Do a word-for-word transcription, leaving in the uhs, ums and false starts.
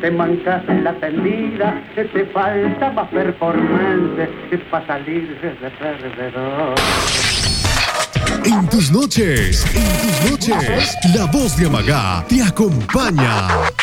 te mancas en la tendida, que te falta más performance para salir de perdedor. En tus noches, en tus noches, la voz de Amagá te acompaña.